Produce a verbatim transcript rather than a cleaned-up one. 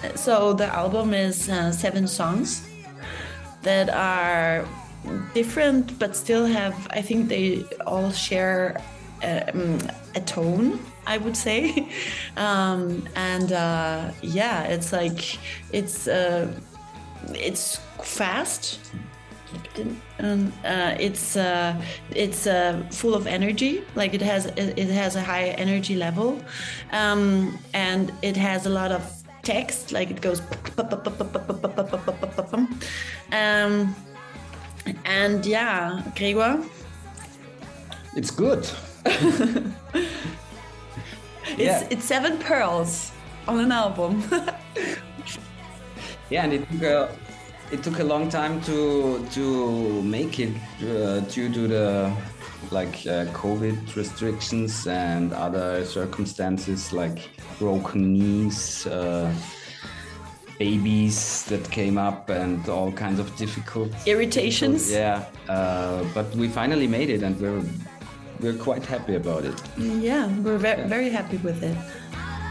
so the album is uh, seven songs that are different, but still have, I think they all share um, a tone, I would say. um, and uh, yeah, it's like, it's, uh, it's fast. Um, uh, it's uh, it's uh, full of energy. Like it has it has a high energy level, um, and it has a lot of text. Like it goes, um, and yeah, Gregor. It's good. It's yeah. it's seven pearls on an album. Yeah, and it took a it took a long time to to make it uh, due to the like uh, COVID restrictions and other circumstances like broken knees, uh, babies that came up, and all kinds of difficult irritations. Yeah, uh, but we finally made it, and we're we're quite happy about it. Yeah, we're very very happy with it.